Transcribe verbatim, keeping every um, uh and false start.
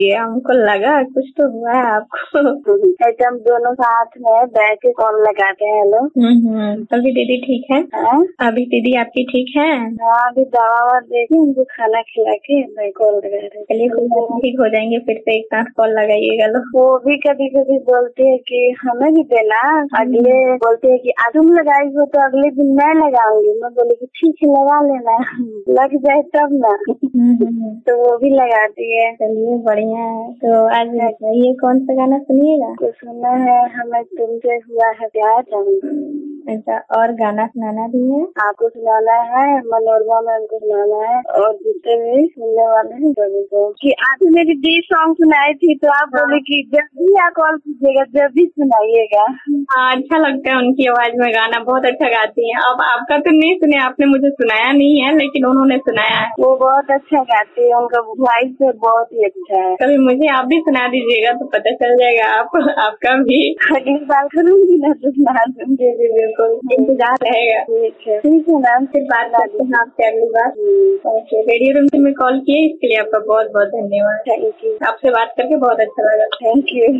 ये हमको लगा कुछ तो हुआ है आपको। ऐसे हम दोनों साथ में बैठ के कॉल लगाते हैं। हेलो। हम्म अभी दीदी ठीक है? हाँ? अभी दीदी आपकी ठीक है? हाँ, अभी दवा ववा देके उनको खाना खिला के मैं कॉल लगा रही हूँ। चलिए ठीक हो जाएंगे, फिर से एक साथ कॉल लगाइएगा। लो वो भी कभी कभी बोलते हैं कि हमें भी देना, अगले बोलते हैं कि आज तुम लगाई हो तो अगले दिन मैं लगाऊंगी। मैं बोली कि ठीक है लगा लेना, लग जाए तब ना। तो वो भी लगाती है। चलिए बढ़िया है। तो आज ये कौन सा गाना सुनिएगा? तो सुना है हमें तुमसे हुआ है प्यार। ऐसा और गाना सुनाना भी है? आपको सुनाना है, मनोरमा मैम को सुनाना है, और जितने भी सुनने वाले हैं सभी को। कि आज मेरी दी सॉन्ग सुनाई थी तो आप बोले कि जब भी आप कॉल कीजिएगा जब भी सुनाइएगा। हाँ, अच्छा लगता है उनकी आवाज में गाना, बहुत अच्छा गाती हैं। अब आपका तो नहीं सुने, आपने मुझे सुनाया नहीं है, लेकिन उन्होंने सुनाया है। वो बहुत अच्छा गाती है, उनका वॉइस तो बहुत ही अच्छा है। कभी मुझे आप भी सुना दीजिएगा तो पता चल जाएगा आप आपका भी। अगली बार करूंगी ना तो सुना दूंगी। बिल्कुल इंतजार रहेगा। ठीक है ठीक है मैम, फिर बात करते हैं आपसे अगली बार। ओके, रेडियो रूम से मैं कॉल किए इसके लिए आपका बहुत बहुत धन्यवाद। Thank you. आपसे बात करके बहुत अच्छा लगा। Thank you.